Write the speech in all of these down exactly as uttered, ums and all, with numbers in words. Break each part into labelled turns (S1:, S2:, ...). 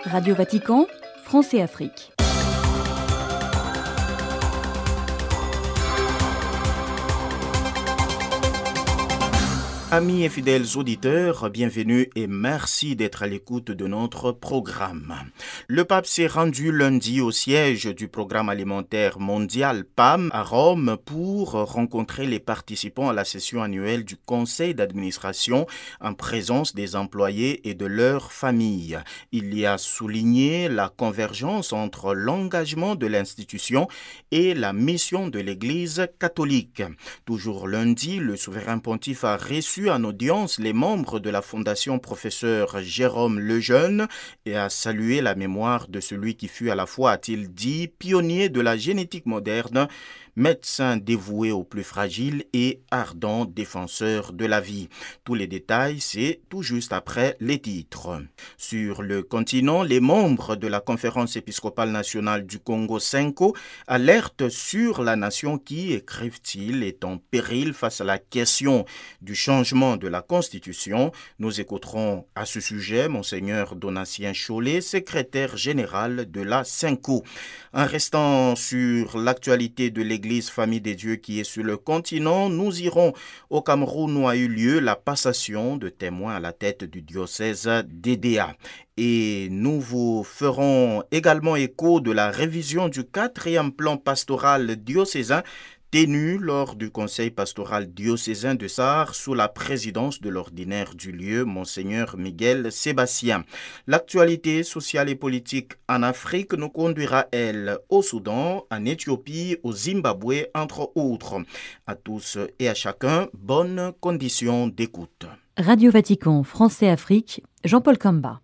S1: Radio Vatican, France et Afrique.
S2: Amis et fidèles auditeurs, bienvenue et merci d'être à l'écoute de notre programme. Le pape s'est rendu lundi au siège du Programme alimentaire mondial P A M à Rome pour rencontrer les participants à la session annuelle du Conseil d'administration en présence des employés et de leurs familles. Il y a souligné la convergence entre l'engagement de l'institution et la mission de l'Église catholique. Toujours lundi, le souverain pontife a reçu en audience les membres de la Fondation Professeur Jérôme Lejeune et a salué la mémoire de celui qui fut à la fois, a-t-il dit, pionnier de la génétique moderne, médecin dévoué aux plus fragiles et ardent défenseur de la vie. Tous les détails, c'est tout juste après les titres. Sur le continent, les membres de la Conférence épiscopale nationale du Congo, Senko, alertent sur la nation qui, écrivent-ils, est en péril face à la question du changement de la Constitution. Nous écouterons à ce sujet Monseigneur Donatien Chollet, secrétaire général de la Senko. En restant sur l'actualité de l'Église L'Église Famille des Dieux qui est sur le continent, nous irons au Cameroun où a eu lieu la passation de témoins à la tête du diocèse d'Edéa. Et nous vous ferons également écho de la révision du quatrième plan pastoral diocésain tenu lors du conseil pastoral diocésain de Sarre sous la présidence de l'ordinaire du lieu, Monseigneur Miguel Sébastien. L'actualité sociale et politique en Afrique nous conduira, elle, au Soudan, en Éthiopie, au Zimbabwe, entre autres. À tous et à chacun, bonnes conditions d'écoute.
S1: Radio Vatican, France et Afrique, Jean-Paul Kamba.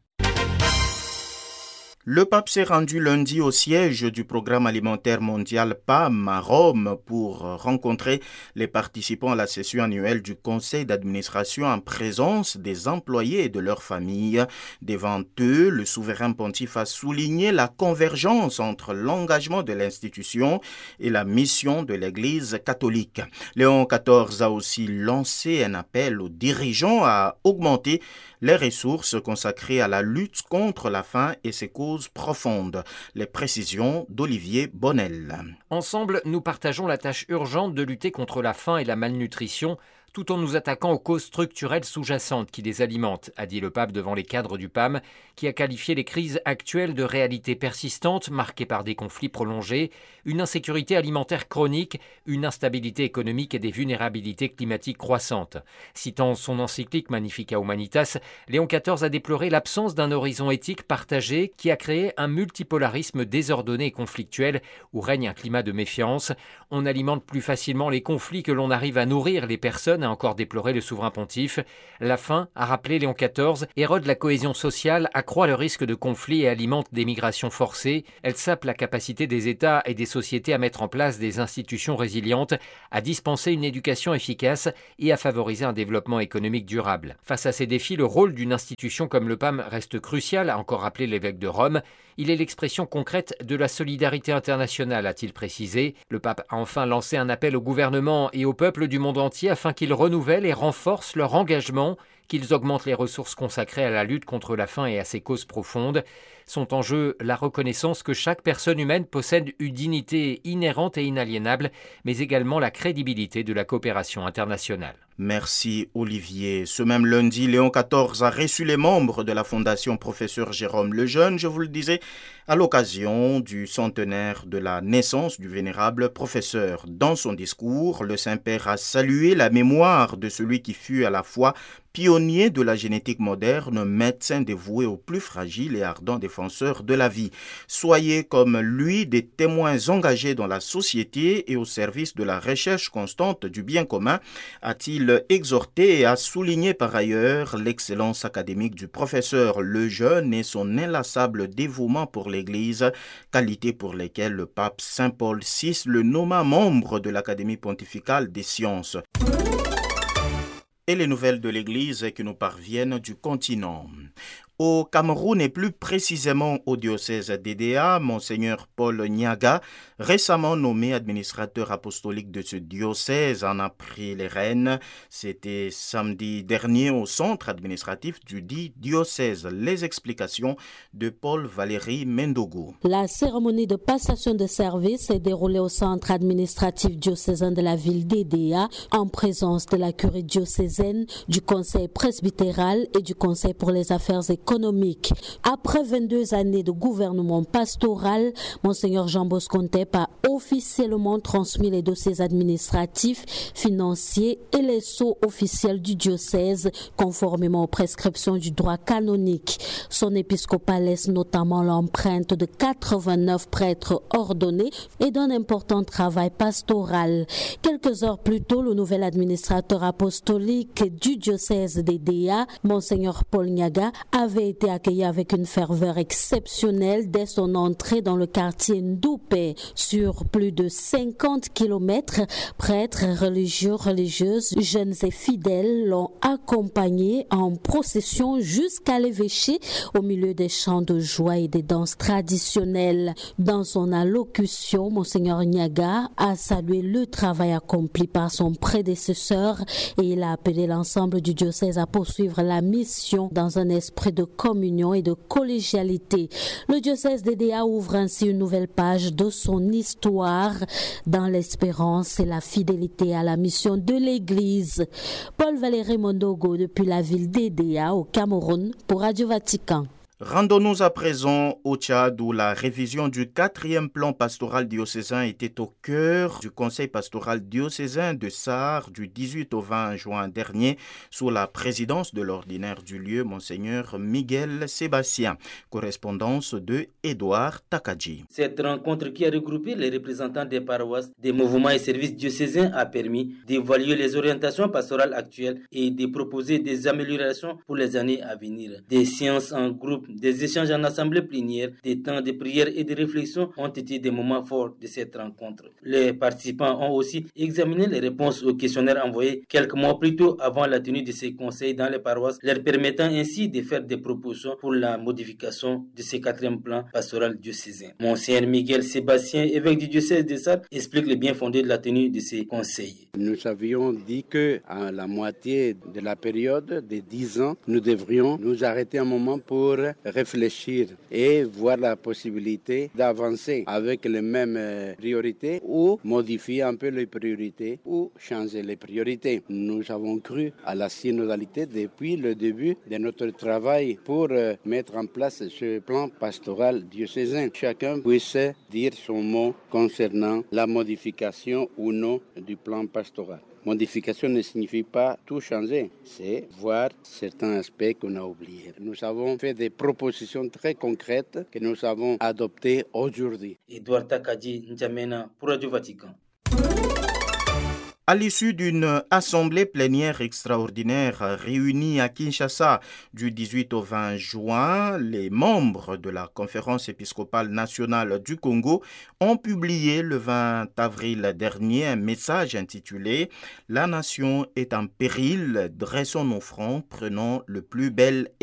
S2: Le pape s'est rendu lundi au siège du Programme alimentaire mondial P A M à Rome pour rencontrer les participants à la session annuelle du Conseil d'administration en présence des employés et de leurs familles. Devant eux, le souverain pontife a souligné la convergence entre l'engagement de l'institution et la mission de l'Église catholique. Léon quatorze a aussi lancé un appel aux dirigeants à augmenter les ressources consacrées à la lutte contre la faim et ses causes profondes. Les précisions d'Olivier Bonnel.
S3: Ensemble, nous partageons la tâche urgente de lutter contre la faim et la malnutrition, tout en nous attaquant aux causes structurelles sous-jacentes qui les alimentent, a dit le pape devant les cadres du P A M, qui a qualifié les crises actuelles de réalités persistantes, marquées par des conflits prolongés, une insécurité alimentaire chronique, une instabilité économique et des vulnérabilités climatiques croissantes. Citant son encyclique Magnificat Humanitas, Léon quatorze a déploré l'absence d'un horizon éthique partagé qui a créé un multipolarisme désordonné et conflictuel où règne un climat de méfiance. On alimente plus facilement les conflits que l'on arrive à nourrir les personnes, a encore déploré le souverain pontife. La faim, a rappelé Léon quatorze, érode la cohésion sociale, accroît le risque de conflits et alimente des migrations forcées. Elle sape la capacité des États et des sociétés à mettre en place des institutions résilientes, à dispenser une éducation efficace et à favoriser un développement économique durable. Face à ces défis, le rôle d'une institution comme le P A M reste crucial, a encore rappelé l'évêque de Rome. Il est l'expression concrète de la solidarité internationale, a-t-il précisé. Le pape a enfin lancé un appel au gouvernement et au peuple du monde entier afin qu'ils renouvellent et renforcent leur engagement, qu'ils augmentent les ressources consacrées à la lutte contre la faim et à ses causes profondes. Sont en jeu la reconnaissance que chaque personne humaine possède une dignité inhérente et inaliénable, mais également la crédibilité de la coopération internationale.
S2: Merci Olivier. Ce même lundi, Léon quatorze a reçu les membres de la Fondation Professeur Jérôme Lejeune, je vous le disais, à l'occasion du centenaire de la naissance du vénérable professeur. Dans son discours, le Saint-Père a salué la mémoire de celui qui fut à la fois pionnier de la génétique moderne, médecin dévoué aux plus fragiles et ardent défenseur de la vie. Soyez comme lui des témoins engagés dans la société et au service de la recherche constante du bien commun, a-t-il exhorté et a souligné par ailleurs l'excellence académique du professeur Lejeune et son inlassable dévouement pour l'Église, qualité pour lesquelles le pape Saint Paul six le nomma membre de l'Académie pontificale des sciences. Et les nouvelles de l'Église qui nous parviennent du continent. Au Cameroun et plus précisément au diocèse d'Edéa, Monseigneur Paul Nyaga, récemment nommé administrateur apostolique de ce diocèse, en a pris les rênes. C'était samedi dernier au centre administratif du dit diocèse. Les explications de Paul Valéry Mendogo.
S4: La cérémonie de passation de service s'est déroulée au centre administratif diocésain de la ville d'Edéa, en présence de la curie diocésaine, du conseil presbytéral et du conseil pour les affaires économiques. économique. Après vingt-deux années de gouvernement pastoral, Monseigneur Jean Bosco Ntep a officiellement transmis les dossiers administratifs, financiers et les sceaux officiels du diocèse, conformément aux prescriptions du droit canonique. Son épiscopat laisse notamment l'empreinte de quatre-vingt-neuf prêtres ordonnés et d'un important travail pastoral. Quelques heures plus tôt, le nouvel administrateur apostolique du diocèse d'Edéa, Monseigneur Paul Nyaga, avait été accueilli avec une ferveur exceptionnelle dès son entrée dans le quartier Ndoupé. Sur plus de cinquante kilomètres, prêtres, religieux, religieuses, jeunes et fidèles l'ont accompagné en procession jusqu'à l'évêché au milieu des chants de joie et des danses traditionnelles. Dans son allocution, Monseigneur Nyaga a salué le travail accompli par son prédécesseur et il a appelé l'ensemble du diocèse à poursuivre la mission dans un esprit de communion et de collégialité. Le diocèse d'Edéa ouvre ainsi une nouvelle page de son histoire dans l'espérance et la fidélité à la mission de l'Église. Paul Valéry Mendogo depuis la ville d'Edéa au Cameroun pour Radio Vatican.
S2: Rendons-nous à présent au Tchad où la révision du quatrième plan pastoral diocésain était au cœur du conseil pastoral diocésain de Sarre du dix-huit au vingt juin dernier sous la présidence de l'ordinaire du lieu, Monseigneur Miguel Sébastien. Correspondance de Édouard Takadji.
S5: Cette rencontre qui a regroupé les représentants des paroisses, des mouvements et services diocésains a permis d'évaluer les orientations pastorales actuelles et de proposer des améliorations pour les années à venir. Des séances en groupe, des échanges en assemblée plénière, des temps de prière et de réflexion ont été des moments forts de cette rencontre. Les participants ont aussi examiné les réponses aux questionnaires envoyés quelques mois plus tôt avant la tenue de ces conseils dans les paroisses, leur permettant ainsi de faire des propositions pour la modification de ce quatrième plan pastoral diocésain. Monseigneur Miguel Sébastien, évêque du diocèse de Sarre, explique le bien fondé de la tenue de ces conseils.
S6: Nous avions dit que à la moitié de la période de dix ans, nous devrions nous arrêter un moment pour réfléchir et voir la possibilité d'avancer avec les mêmes priorités ou modifier un peu les priorités ou changer les priorités. Nous avons cru à la synodalité depuis le début de notre travail pour mettre en place ce plan pastoral diocésain. Chacun puisse dire son mot concernant la modification ou non du plan pastoral. Modification ne signifie pas tout changer, c'est voir certains aspects qu'on a oubliés. Nous avons fait des propositions très concrètes que nous avons adoptées aujourd'hui.
S5: Édouard Takadji, N'Djamena pour Radio Vatican.
S2: À l'issue d'une assemblée plénière extraordinaire réunie à Kinshasa du dix-huit au vingt juin, les membres de la Conférence épiscopale nationale du Congo ont publié le vingt avril dernier un message intitulé « La nation est en péril, dressons nos fronts, prenons le plus bel élan ».